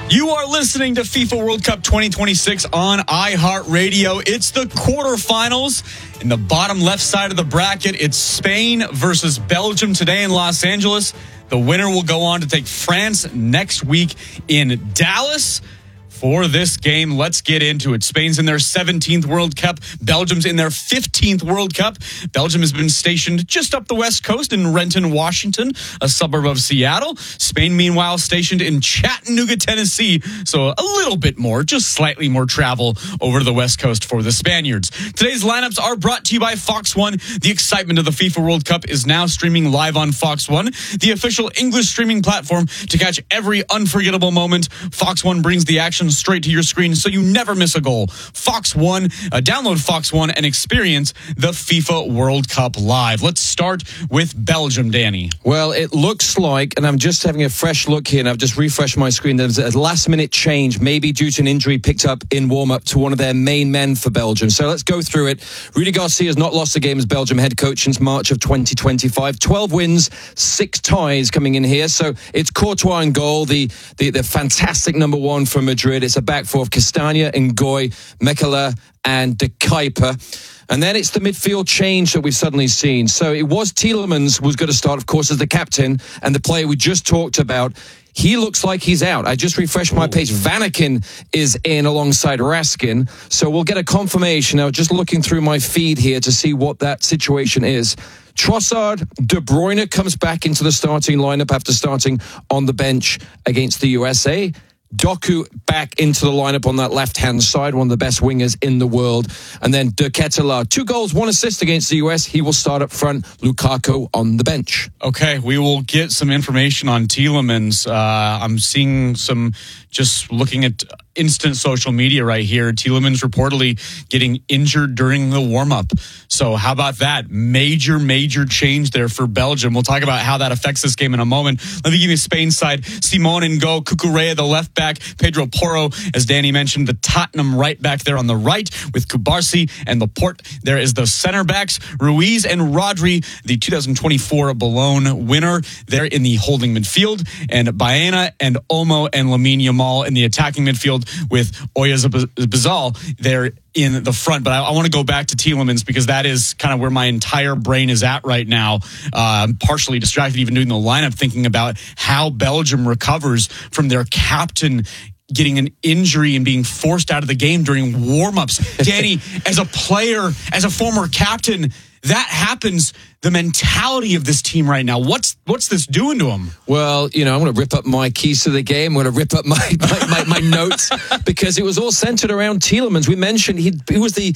You are listening to FIFA World Cup 2026 on iHeartRadio. It's the quarterfinals. In the bottom left side of the bracket, it's Spain versus Belgium today in Los Angeles. The winner will go on to take France next week in Dallas. For this game, let's get into it. Spain's in their 17th World Cup. Belgium's in their 15th World Cup. Belgium has been stationed just up the west coast in Renton, Washington, a suburb of Seattle. Spain, meanwhile, stationed in Chattanooga, Tennessee. So a little bit more, just slightly more travel over to the west coast for the Spaniards. Today's lineups are brought to you by Fox One. The excitement of the FIFA World Cup is now streaming live on Fox One, the official English streaming platform to catch every unforgettable moment. Fox One brings the action straight to your screen so you never miss a goal. Fox One, download Fox One and experience the FIFA World Cup live. Let's start with Belgium, Danny. Well, it looks like, and I'm just having a fresh look here, and I've just refreshed my screen, there's a last-minute change, maybe due to an injury picked up in warm-up to one of their main men for Belgium. So let's go through it. Rudy Garcia has not lost a game as Belgium head coach since March of 2025. 12 wins, 6 ties coming in here. So it's Courtois in goal, the fantastic number one for Madrid. It's a back four of Castagna, Ngoy, Mekela, and De Kuyper. And then it's the midfield change that we've suddenly seen. So it was Tielemans was going to start, of course, as the captain, and the player we just talked about. He looks like he's out. I just refreshed my page. Vanaken is in alongside Raskin. So we'll get a confirmation. Now, just looking through my feed here to see what that situation is. Trossard, De Bruyne comes back into the starting lineup after starting on the bench against the USA. Doku back into the lineup on that left-hand side, one of the best wingers in the world. And then De Ketelaere, 2 goals, 1 assist against the US. He will start up front. Lukaku on the bench. Okay, we will get some information on Tielemans. I'm seeing some, just looking at instant social media right here, Tielemans reportedly getting injured during the warm-up. So how about that? Major change there for Belgium. We'll talk about how that affects this game in a moment. Let me give you Spain's side. Simon Ngo, Cucurella, the left back, Pedro Porro, as Danny mentioned, the Tottenham right back there on the right with Kubarsi and Laporte. There is the center backs, Ruiz and Rodri, the 2024 Ballon winner. They're in the holding midfield, and Baena and Olmo and Lamine Yamal in the attacking midfield with Oyarzabal there in the front. But I want to go back to Tielemans because that is kind of where my entire brain is at right now. I'm partially distracted even doing the lineup, thinking about how Belgium recovers from their captain getting an injury and being forced out of the game during warm-ups. Danny, as a player, as a former captain, that happens. The mentality of this team right now, what's this doing to them? Well, I'm going to rip up my keys to the game. I'm going to rip up my notes because it was all centered around Tielemans. We mentioned he was the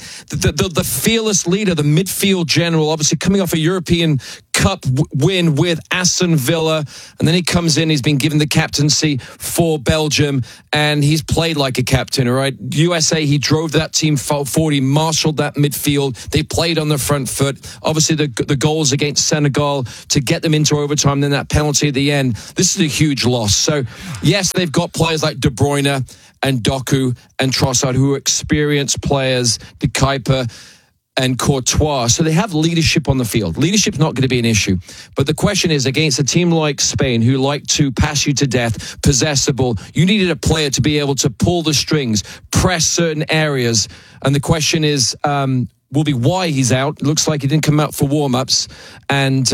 fearless leader, the midfield general, obviously coming off a European Cup win with Aston Villa, and then he comes in, he's been given the captaincy for Belgium, and he's played like a captain, all right? USA, he drove that team forward, he marshaled that midfield, they played on the front foot, obviously the goals against Senegal to get them into overtime, then that penalty at the end, this is a huge loss. So, yes, they've got players like De Bruyne and Doku and Trossard who are experienced players, De Kuyper and Courtois. So they have leadership on the field. Leadership's not going to be an issue. But the question is, against a team like Spain, who like to pass you to death, possess the ball, you needed a player to be able to pull the strings, press certain areas. And the question is, will be why he's out. It looks like he didn't come out for warm-ups. And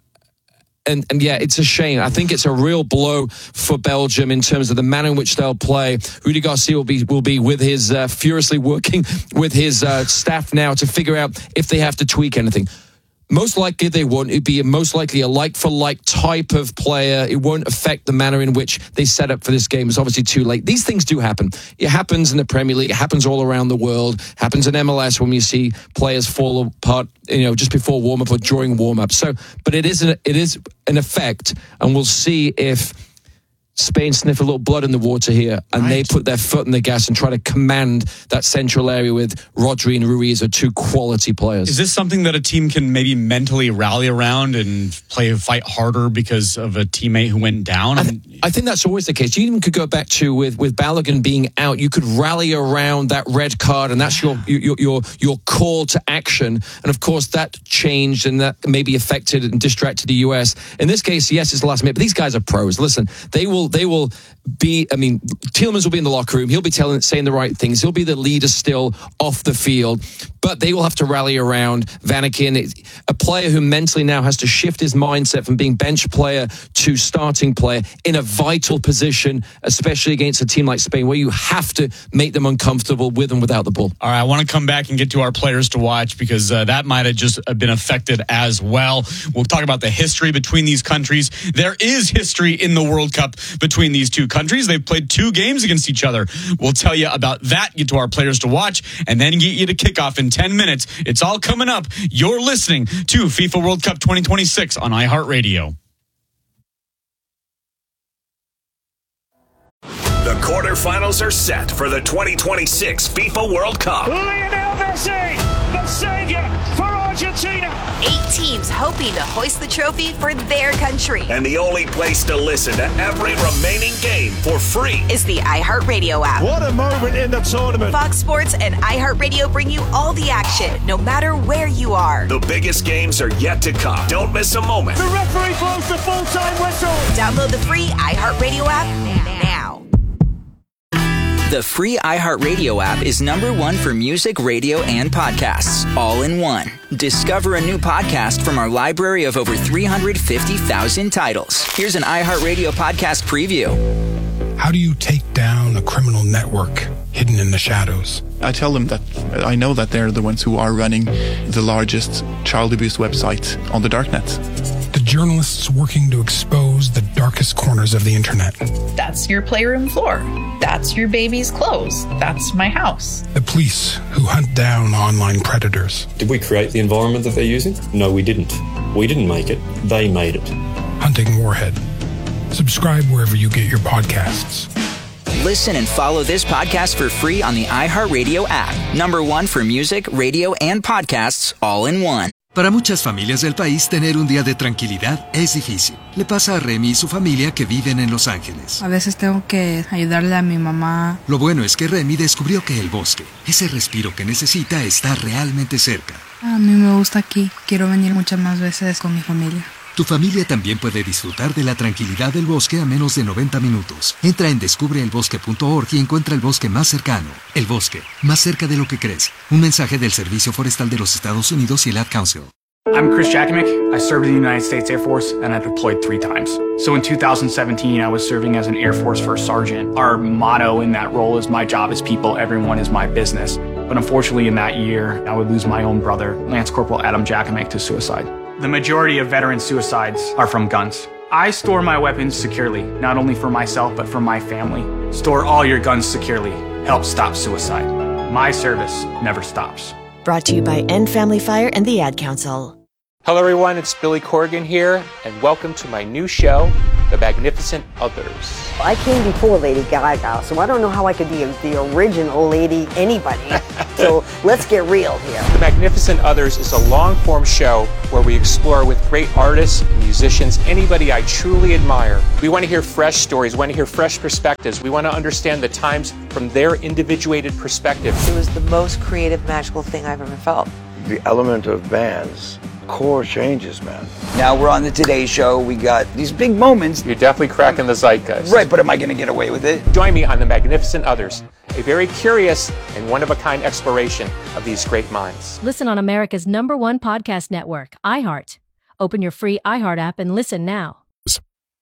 yeah, it's a shame. I think it's a real blow for Belgium in terms of the manner in which they'll play. Rudy Garcia will be with his furiously working with his staff now to figure out if they have to tweak anything. Most likely they won't. It'd be most likely a like-for-like type of player. It won't affect the manner in which they set up for this game. It's obviously too late. These things do happen. It happens in the Premier League. It happens all around the world. It happens in MLS when you see players fall apart, just before warm-up or during warm-up. So, but it is an effect, and we'll see if Spain sniff a little blood in the water here, and they put their foot in the gas and try to command that central area with Rodri and Ruiz are 2 quality players. Is this something that a team can maybe mentally rally around and fight harder because of a teammate who went down? I think that's always the case. You even could go back to with Balogun being out, you could rally around that red card, and that's your call to action. And of course, that changed, and that maybe affected and distracted the US. In this case, yes, it's the last minute, but these guys are pros. Listen, they will will be, I mean, Tielemans will be in the locker room. He'll be saying the right things. He'll be the leader still off the field, but they will have to rally around Vanaken, a player who mentally now has to shift his mindset from being bench player to starting player in a vital position, especially against a team like Spain, where you have to make them uncomfortable with and without the ball. All right, I want to come back and get to our players to watch because that might have just been affected as well. We'll talk about the history between these countries. There is history in the World Cup between these two countries. They've played 2 games against each other. We'll tell you about that, get to our players to watch, and then get you to kickoff in 10 minutes. It's all coming up. You're listening to FIFA World Cup 2026 on iHeartRadio. The quarterfinals are set for the 2026 FIFA World Cup. Lionel Messi, the savior for Argentina. 8 teams hoping to hoist the trophy for their country. And the only place to listen to every remaining game for free is the iHeartRadio app. What a moment in the tournament. Fox Sports and iHeartRadio bring you all the action, no matter where you are. The biggest games are yet to come. Don't miss a moment. The referee blows the full-time whistle. Download the free iHeartRadio app now. The free iHeartRadio app is #1 for music, radio, and podcasts, all in one. Discover a new podcast from our library of over 350,000 titles. Here's an iHeartRadio podcast preview. How do you take down a criminal network hidden in the shadows? I tell them that I know that they're the ones who are running the largest child abuse website on the darknet. The journalists working to expose the darkest corners of the internet. That's your playroom floor. That's your baby's clothes. That's my house. The police who hunt down online predators. Did we create the environment that they're using? No, we didn't. We didn't make it. They made it. Hunting Warhead. Subscribe wherever you get your podcasts. Listen and follow this podcast for free on the iHeartRadio app. #1 for music, radio, and podcasts, all in one. Para muchas familias del país, tener un día de tranquilidad es difícil. Le pasa a Remy y su familia que viven en Los Ángeles. A veces tengo que ayudarle a mi mamá. Lo bueno es que Remy descubrió que el bosque, ese respiro que necesita, está realmente cerca. A mí me gusta aquí. Quiero venir muchas más veces con mi familia. Tu familia también puede disfrutar de la tranquilidad del bosque a menos de 90 minutos. Entra en descubreelbosque.org y encuentra el bosque más cercano. El bosque, más cerca de lo que crees. Un mensaje del Servicio Forestal de los Estados Unidos y el Ad Council. I'm Chris Jakimick. I served in the United States Air Force and I deployed 3 times. So in 2017, I was serving as an Air Force First Sergeant. Our motto in that role is "My job is people, everyone is my business." But unfortunately in that year, I would lose my own brother, Lance Corporal Adam Jakimick, to suicide. The majority of veteran suicides are from guns. I store my weapons securely, not only for myself, but for my family. Store all your guns securely. Help stop suicide. My service never stops. Brought to you by End Family Fire and the Ad Council. Hello everyone, it's Billy Corrigan here, and welcome to my new show, The Magnificent Others. I came before Lady Gaga, so I don't know how I could be the original Lady anybody. So let's get real here. The Magnificent Others is a long-form show where we explore with great artists and musicians, anybody I truly admire. We want to hear fresh stories, we want to hear fresh perspectives. We want to understand the times from their individuated perspective. It was the most creative, magical thing I've ever felt. The element of bands. Core changes, man. Now we're on the Today Show. We got these big moments. You're definitely cracking the zeitgeist. Right, but am I going to get away with it? Join me on The Magnificent Others, a very curious and one-of-a-kind exploration of these great minds. Listen on America's #1 podcast network, iHeart. Open your free iHeart app and listen now.